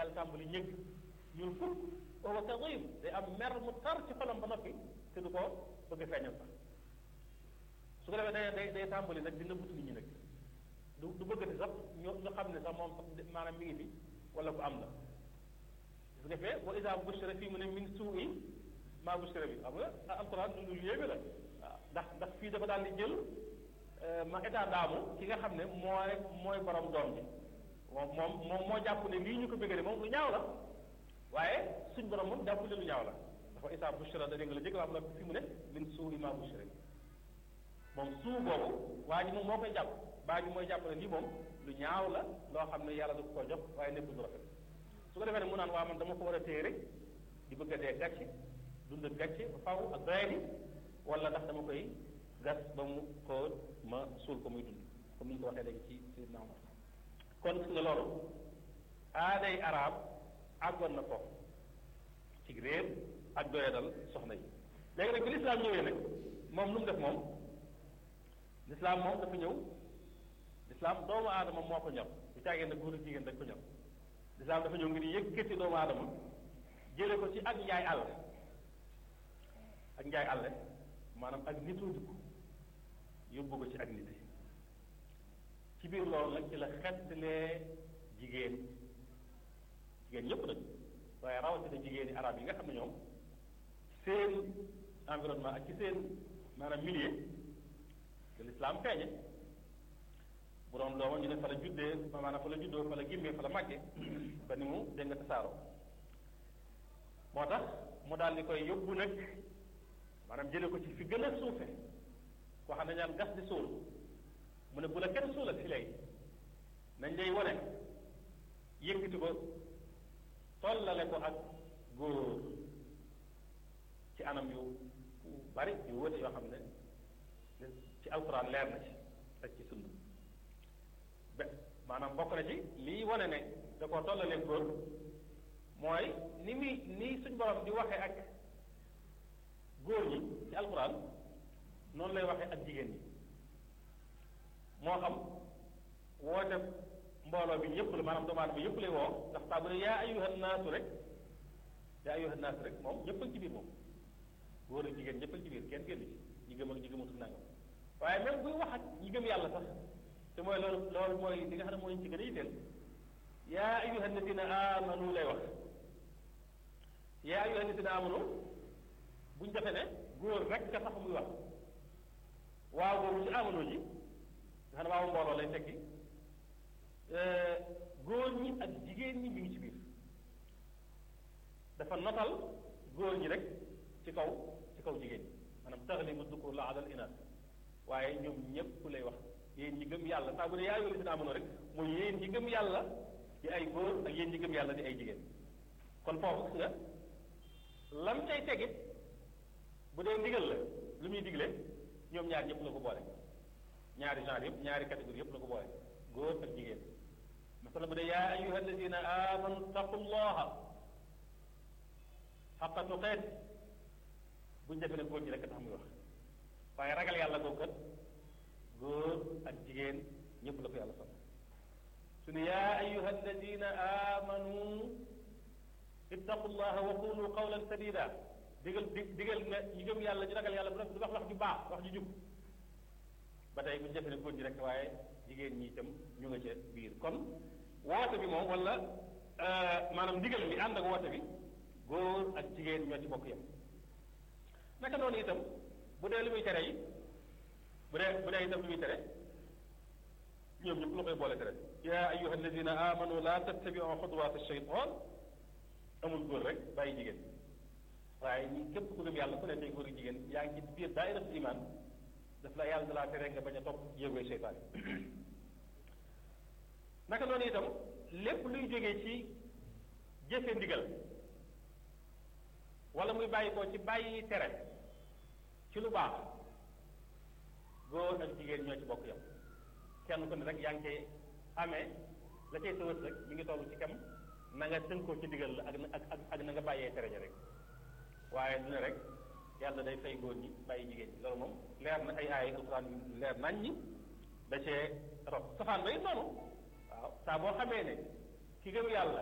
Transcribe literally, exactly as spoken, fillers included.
daal tàmbali ñëgg ñun fukk wa kadhib day am mer mu tar ci xolam ba noppi te du ko bëgg a feeñal sax su ko defee day day day tàmbali nag di nëbbut nit ñi nag du du bëggati sax ñu ñu xam ne sax moom sax maanaam mi ngi fi wala ku am la su ko defee wa iza bushira fii mu ne min suu'i maa bushira bi xam nga alquran lu yéeme la waaw ndax ndax fii dafa daal di jël ma état daamu ki nga xam ne mooy mooy borom doom bi moom moom moom moo jàpp ne lii ñu ko bëggee moom lu ñaaw la waaye suñ borom moom jàpp ne lu ñaaw la dafa iza bushira da nga la jëkk wax la fii mu ne min suu'i maa bushira bi moom suu boobu waa ji moom moo koy jàpp baa ji mooy jàpp ne lii moom lu ñaaw la loo xam ne yàlla du ko jox waaye nekkul lu rafet su ko defee ne mu naan waa man dama ko war a téye rek di bëgg a dee gàcce dund gàcce ba faw ak doyadi wala ndax dama koy gas ba mu xóot ma suul ko muy dund comme ni ñu ko waxee léegi ci Seydina Omar kon gis nga loolu aaday arab àggoon na foofu ci réer ak doyadal soxna yi léegi nag bi lislaam ñëwee nag moom lu mu def moom lislaam moom dafa ñëw lislaam doomu aadama moo ko ñor bu caagee nag góor ak jigéen dañ ko ñor lislaam dafa ñëw ngir yëkkati doomu aadama jële ko ci ak njaay àll ak njaay àll maanaam ak nitoo dugg yóbbu ko ci ak nit ci biir loolu nag ci la xettalee jigéen jigéen ñëpp nag waaye rawatina jigéen yi arab yi nga xam ne ñoom seen environnement ak ci seen maanaam milieu te l'islam feeñe bu doon dooma ñu ne fa la juddee maanaam fa la juddoo fa la gimmee fa la màgge ba ni mu dégg nga tasaaroo moo tax mu daal di koy yóbbu nag maanaam jële ko ci fi gën a suufe koo xam ne ñaan gas di suul mu ne bu la kenn suulal fi léegi nañ lay wane yëkkati ko tollale ko ak góor ci anam yu bari yu wëte yoo xam ne ci alquran leer na ci ak ci sunna be maanaam bokk na ci lii wane ne da koo tollalee góor mooy ni muy ni suñ borom di waxee ak góor ñi ci alquran noonu lay waxee ak jigéen ñi moo xam woote mbooloo bi yëpp la maanaam doomu aadama yëpp lay woo ndax saa bu ne yaa ayyuhan naasu rek yaa ayyuhan naasu rek moom ñëpp ak ci biir moom góor ak jigéen ñëpp ak ci biir kenn génn ci ñi gëm ak ñi gëmatul nangam waaye même buy wax ak ñi gëm yàlla sax te mooy loolu loolu mooy li nga xam ne mooy ci gën a yitteel yaa ayyuhan ladina amanu lay wax yaa ayyuhan ladina amanu buñ defee ne góor rek ka tax muy wax waaw boobu ci amanu ji nga xam ne waaw mbooloo lay tekki góor ñi ak jigéen ñi ñu ngi ci biir dafa notal góor ñi rek ci kaw ci kaw jigéen ñi maanaam taxlibu dukur la alal inaas waaye ñoom ñëpp lay wax yéen ñi gëm yàlla saa bu ne yaa ayyuhal lazina aamanu rek mooy yéen ñi gëm yàlla di ay góor ak yéen ñi gëm yàlla di ay jigéen kon foofu gis nga lam cay tegit bu dee ndigal la lu muy digle ñoom ñaar ñëpp la ko boole ñaari genre yëpp ñaari catégorie yëpp la ko boole góor ak jigéen masala bu dee yaa ayyuhal lazina aamanu taqullaha xaqa tuqaati buñu defee ne góor ñi rek tax muy wax waaye ragal yàlla googu kat góor ak jigéen ñëpp la ko yàlla sant su ne yaa ayyuha alladina amanu ittaqullaha wa qulu qawlan sadida digal di digal ne ñu gëm yàlla ñu ragal yàlla bu def du wax wax ju baax wax ju jub ba tey buñu defee ne góor ñi rek waaye jigéen ñi itam ñu nga ca biir kon woote bi moom wala maanaam ndigal bi ànd ak woote bi góor ak jigéen ñoo ci bokk yam naka noonu itam bu dee lu muy tere yi bu dee bu dee itam lu muy tere ñoom ñëpp la koy boole tere yaa ayyuha alladina amanu la tattabiu xudwaat alcheytan amul góor rek bàyyi jigéen waaye ñi képp ku gëm yàlla ku ne tey góor ak jigéen yaa ngi ci biir daayiratul iman daf la yàlla da laa tere nga bañ a topp jéegoy seytaan naka noonu itam lépp luy jógee ci jëfe ndigal wala muy bàyyi ko ci bàyyi tere ci lu baax góor ak jigéen ñoo ci bokk yam kenn ku ne rek yaa ngi koy amee la cay sa wërsëg mi ngi toll ci kam na nga tënkoo ci ndigal la ak ak ak na nga bàyyee tere ja rek waaye du ne rek yàlla day fay góor ñi bàyyi jigéen ñi loolu moom leer na ay aay alquran leer nañ ñi da cee rob safaan ba it noonu waaw saa boo xamee ne ki gëm yàlla